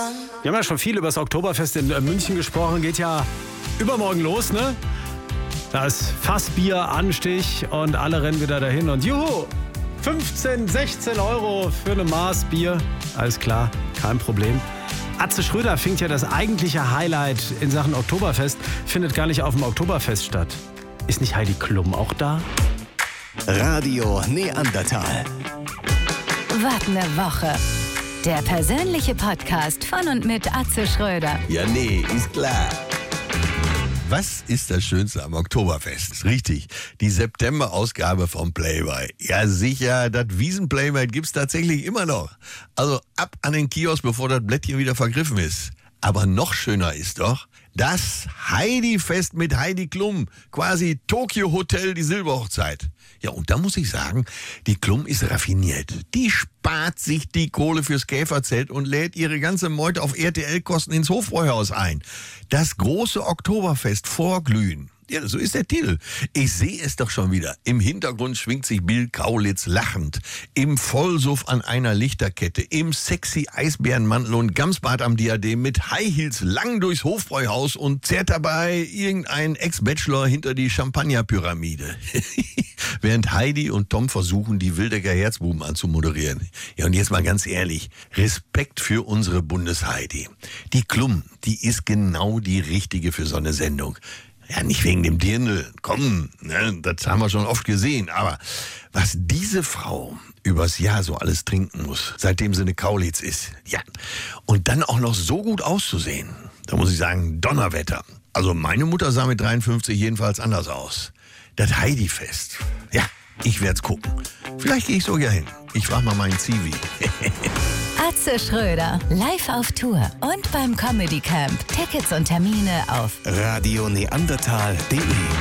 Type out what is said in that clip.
Wir haben ja schon viel über das Oktoberfest in München gesprochen. Geht ja übermorgen los, ne? Da ist Fassbier, Anstich und alle rennen wieder dahin. Und juhu, 15, 16 Euro für eine Maß Bier. Alles klar, kein Problem. Atze Schröder findet ja das eigentliche Highlight in Sachen Oktoberfest, findet gar nicht auf dem Oktoberfest statt. Ist nicht Heidi Klum auch da? Radio Neandertal. Wart eine Woche. Der persönliche Podcast von und mit Atze Schröder. Ja, nee, ist klar. Was ist das Schönste am Oktoberfest? Richtig, die September-Ausgabe vom Playboy. Ja sicher, das Wiesen-Playboy gibt's tatsächlich immer noch. Also ab an den Kiosk, bevor das Blättchen wieder vergriffen ist. Aber noch schöner ist doch das Heidi-Fest mit Heidi Klum. Quasi Tokyo Hotel, die Silberhochzeit. Ja, und da muss ich sagen, die Klum ist raffiniert. Die spart sich die Kohle fürs Käferzelt und lädt ihre ganze Meute auf RTL-Kosten ins Hofbräuhaus ein. Das große Oktoberfest vorglühen. Ja, so ist der Titel. Ich sehe es doch schon wieder. Im Hintergrund schwingt sich Bill Kaulitz lachend. Im Vollsuff an einer Lichterkette. Im sexy Eisbärenmantel und Gamsbart am Diadem mit High Heels lang durchs Hofbräuhaus und zerrt dabei irgendein Ex-Bachelor hinter die Champagnerpyramide. Während Heidi und Tom versuchen, die Wildecker Herzbuben anzumoderieren. Ja, und jetzt mal ganz ehrlich. Respekt für unsere Bundesheidi. Die Klum, die ist genau die Richtige für so eine Sendung. Ja, nicht wegen dem Dirndl, komm, ne, das haben wir schon oft gesehen. Aber was diese Frau übers Jahr so alles trinken muss, seitdem sie eine Kaulitz ist, ja, und dann auch noch so gut auszusehen, da muss ich sagen, Donnerwetter. Also meine Mutter sah mit 53 jedenfalls anders aus. Das Heidi-Fest, ja, ich werd's gucken. Vielleicht gehe ich sogar hin. Ich frage mal meinen Zivi. Atze Schröder, live auf Tour und beim Comedy Camp. Tickets und Termine auf radioneandertal.de